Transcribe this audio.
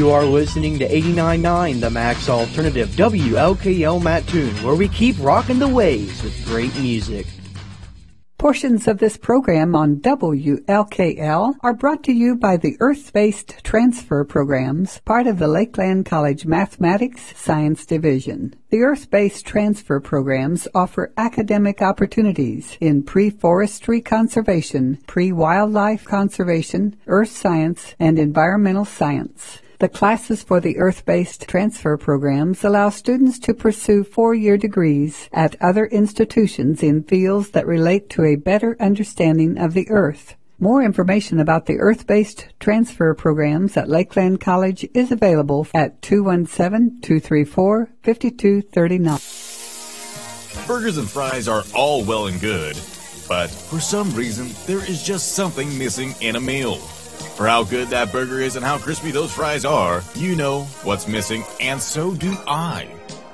You are listening to 89.9 The Max Alternative, WLKL Mattoon, where we keep rocking the waves with great music. Portions of this program on WLKL are brought to you by the Earth-Based Transfer Programs, part of the Lakeland College Mathematics Science Division. The Earth-Based Transfer Programs offer academic opportunities in pre-forestry conservation, pre-wildlife conservation, earth science, and environmental science. The classes for the Earth-Based Transfer Programs allow students to pursue 4-year degrees at other institutions in fields that relate to a better understanding of the Earth. More information about the Earth-Based Transfer Programs at Lakeland College is available at 217-234-5239. Burgers and fries are all well and good, but for some reason, there is just something missing in a meal. For how good that burger is and how crispy those fries are, you know what's missing, and so do I.